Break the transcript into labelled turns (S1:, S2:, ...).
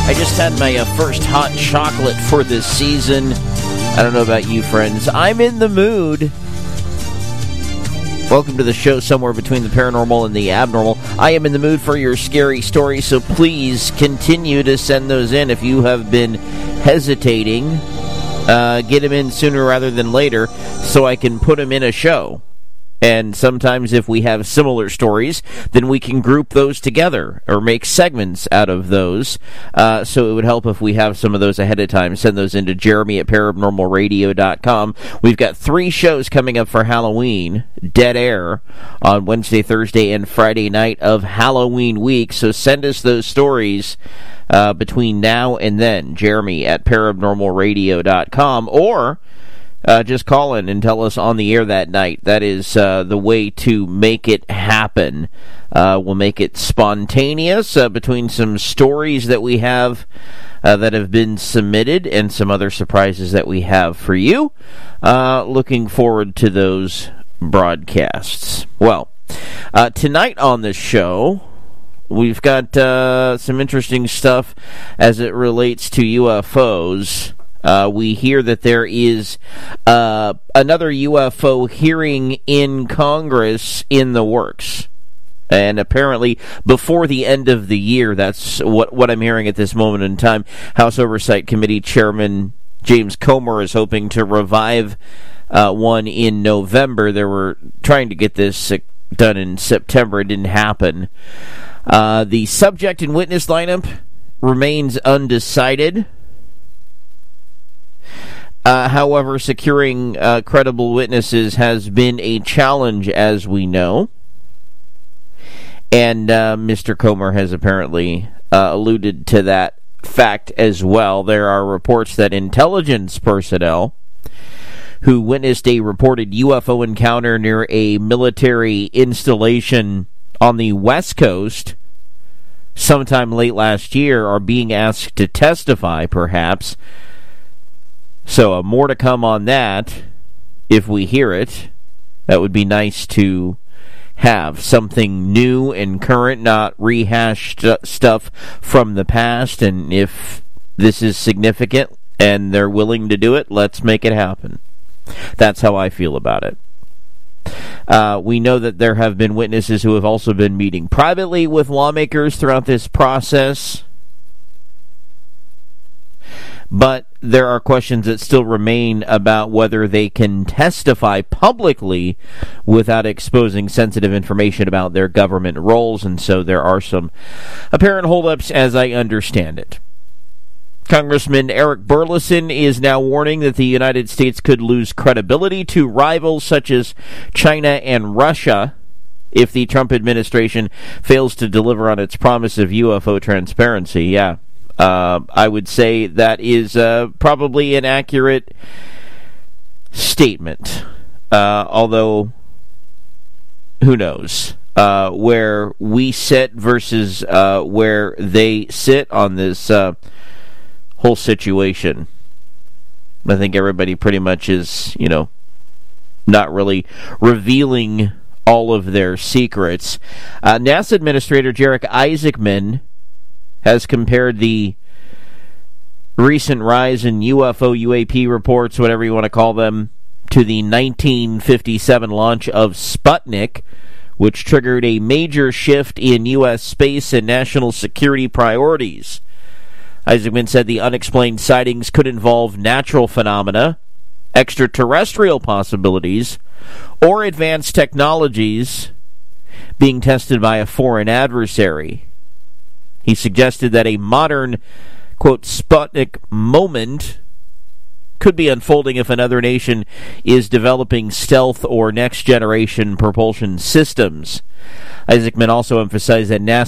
S1: I just had my first hot chocolate for this season. I don't know about you, friends. I'm in the mood. Welcome to the show, somewhere between the paranormal and the abnormal. I am in the mood for your scary stories, so please continue to send those in. If you have been hesitating, get them in sooner rather than later so I can put them in a show. And sometimes if we have similar stories, then we can group those together or make segments out of those. So it would help if we have some of those ahead of time. Send those into Jeremy at paranormalradio.com. We've got 3 shows coming up for Halloween, Dead Air, on Wednesday, Thursday, and Friday night of Halloween week. So send us those stories between now and then. Jeremy at paranormalradio.com, or just call in and tell us on the air that night. That is the way to make it happen. We'll make it spontaneous between some stories that we have that have been submitted and some other surprises that we have for you. Looking forward to those broadcasts. Well, tonight on the show, we've got some interesting stuff as it relates to UFOs. We hear that there is another UFO hearing in Congress in the works. And apparently, before the end of the year, that's what I'm hearing at this moment in time. House Oversight Committee Chairman James Comer is hoping to revive one in November. They were trying to get this done in September. It didn't happen. The subject and witness lineup remains undecided. However, securing credible witnesses has been a challenge, as we know. And Mr. Comer has apparently alluded to that fact as well. There are reports that intelligence personnel who witnessed a reported UFO encounter near a military installation on the West Coast sometime late last year are being asked to testify, perhaps. So more to come on that if we hear it. That would be nice to have something new and current, not rehashed stuff from the past. And if this is significant and they're willing to do it, let's make it happen. That's how I feel about it. We know that there have been witnesses who have also been meeting privately with lawmakers throughout this process. But there are questions that still remain about whether they can testify publicly without exposing sensitive information about their government roles, and so there are some apparent holdups as I understand it. Congressman Eric Burleson is now warning that the United States could lose credibility to rivals such as China and Russia if the Trump administration fails to deliver on its promise of UFO transparency. Yeah. I would say that is probably an accurate statement, although who knows where we sit versus where they sit on this whole situation. I think everybody pretty much is, not really revealing all of their secrets. NASA Administrator Jarek Isaacman has compared the recent rise in UFO, UAP reports, whatever you want to call them, to the 1957 launch of Sputnik, which triggered a major shift in U.S. space and national security priorities. Isaacman said the unexplained sightings could involve natural phenomena, extraterrestrial possibilities, or advanced technologies being tested by a foreign adversary. He suggested that a modern, quote, Sputnik moment could be unfolding if another nation is developing stealth or next-generation propulsion systems. Isaacman also emphasized that NASA